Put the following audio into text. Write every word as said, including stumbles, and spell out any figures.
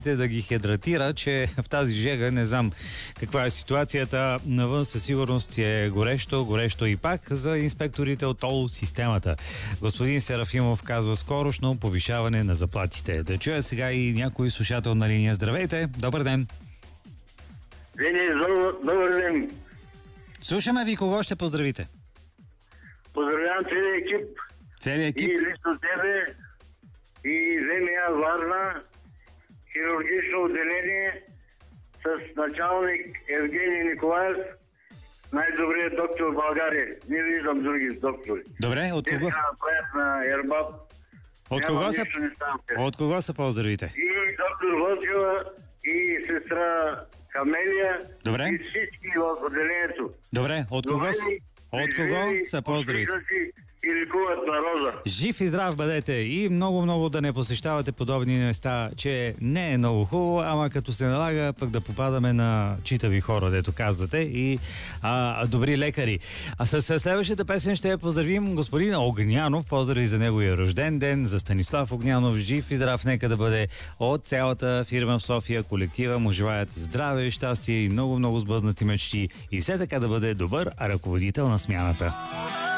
да ги хидратира, че в тази жега не знам каква е ситуацията. Навън със сигурност е горещо, горещо и пак за инспекторите от тол системата. Господин Серафимов казва скорошно повишаване на заплатите. Да чуя сега и някой слушател на линия. Здравейте, добър ден. Вини, добър ден. Слушаме ви, кого ще поздравите? Поздравявам целият екип. Целият екип? И лично тебе, и ВМА Варна, хирургично отделение с началник Евгений Николаев, най-добрият доктор в България. Не виждам други доктори. Добре, от кого? на Ербаб. От кого, са... от кого са поздравите? И доктор Вълчева, и сестра Камелия. Добре. И всички в отделението. Добре, от кого, Добре, от кого са поздравите? И лекуват народа. Жив и здрав бъдете и много-много да не посещавате подобни места, че не е много хубаво, ама като се налага пък да попадаме на читави хора, дето казвате, и а, добри лекари. А с следващата песен ще поздравим господин Огнянов, поздрави за неговия рожден ден, за Станислав Огнянов, жив и здрав, нека да бъде от цялата фирма в София, колектива му желаят здраве, щастие и много-много сбъднати мечти и все така да бъде добър ръководител на смяната.